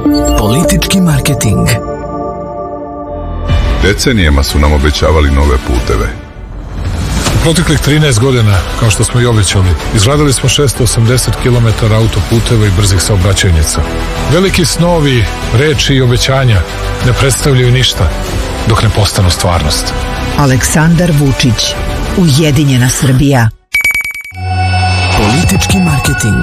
Politički marketing. Decenijama su nam obećavali nove puteve. U proteklih 13 godina, kao što smo i obećali, izgradili smo 680 km autoputeva i brzih saobraćajnica. Veliki snovi, reči i obećanja ne predstavljaju ništa dok ne postanu stvarnost. Aleksandar Vučić, Ujedinjena Srbija. Politički marketing.